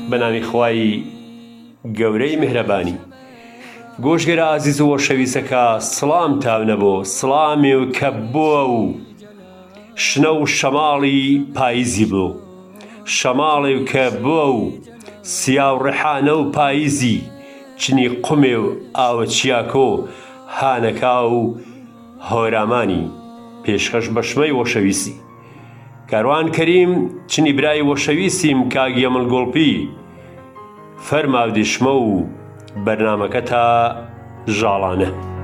بەنامی خوای گەورەی میهرەبانی. گۆژگەرە ئازیز و وەشەویستەکە سڵام تاونە بۆ سڵامێ و کە بووە و شنە و شەماڵی پاییزی بوو، شەماڵێ و کە بووە و سیا و ڕێحانە و پاییزی چنی قومێ و ئاوە چیاکۆ هانەکا و هۆرامانی پێشخەش بەشمەی وەشەویستی. کاروان کەریم چنی برای وەشەویستیم کاک یەمڵ گوڵپی فەرماو دیشمە و بەرنامەکە تا ژاڵانە.